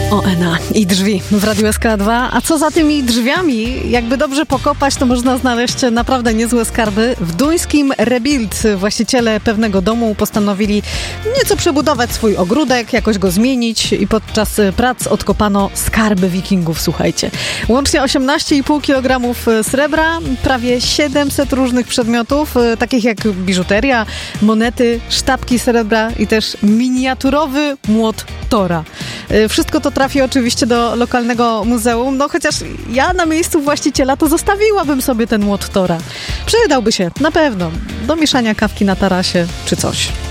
ONA i drzwi w Radiu SK2. A co za tymi drzwiami? Jakby dobrze pokopać, to można znaleźć naprawdę niezłe skarby. W duńskim Rebild właściciele pewnego domu postanowili nieco przebudować swój ogródek, jakoś go zmienić i podczas prac odkopano skarby wikingów, słuchajcie. Łącznie 18,5 kg srebra, prawie 700 różnych przedmiotów, takich jak biżuteria, monety, sztabki srebra i też miniaturowy młot Tora. Wszystko to trafi oczywiście do lokalnego muzeum, no chociaż ja na miejscu właściciela to zostawiłabym sobie ten młot Tora. Przydałby się, na pewno, do mieszania kawki na tarasie czy coś.